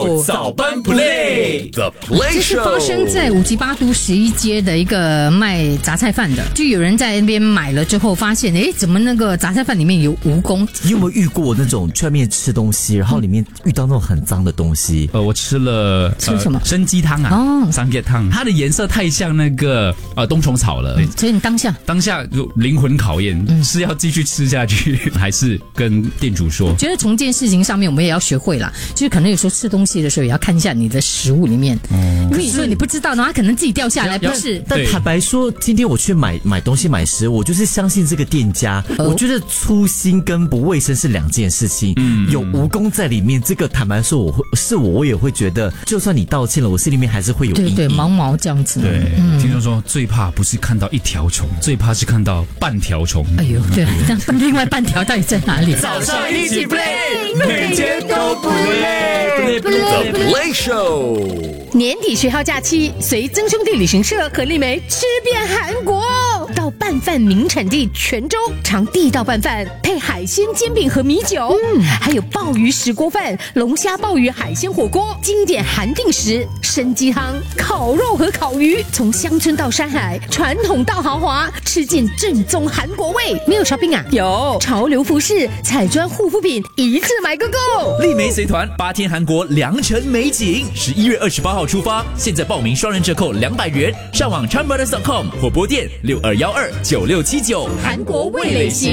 Show 早班 Play，The Play Show， 这是发生在五级八都11街的一个卖杂菜饭的，就有人在那边买了之后发现，怎么那个杂菜饭里面有蜈蚣？ 你有没有遇过那种去外面吃东西，然后里面遇到那种很脏的东西？ 我吃了什么参鸡汤啊，三叶汤，它的颜色太像那个冬虫草了， 所以你当下有灵魂考验，是要继续吃下去，还是跟店主说？ 觉得从这件事情上面，我们也要学会啦，就是可能有时候吃东西的时候也要看一下你的食物里面，因为有时候你不知道呢，它可能自己掉下来，不是？ 但坦白说，今天我去买东西买食物，我就是相信这个店家。我觉得粗心跟不卫生是两件事情。有蜈蚣在里面，这个坦白说，我也会觉得，就算你道歉了，我心里面还是会有阴影。 对，毛毛这样子。 对，听说最怕不是看到一条虫，最怕是看到半条虫。 哎呦，对，那另外半条到底在哪里？ 早上一起 play， 每天都不累。The Play Show。 年底学号假期，随曾兄弟旅行社和丽梅吃遍韩国，到拌饭名产地泉州尝地道拌饭，配海鲜煎饼和米酒，还有鲍鱼石锅饭、龙虾鲍鱼海鲜火锅，经典韩定食、参鸡汤、烤肉和烤鱼，从乡村到山海，传统到豪华，吃尽正宗韩国味。没有 shopping 啊？有潮流服饰、彩妆护肤品，一次买个够。 丽梅随团8天韩国良辰美景，11月28号出发，现在报名双人折扣200元，上网 charmbrothers.com 或拨电62129679。 韩国味蕾行。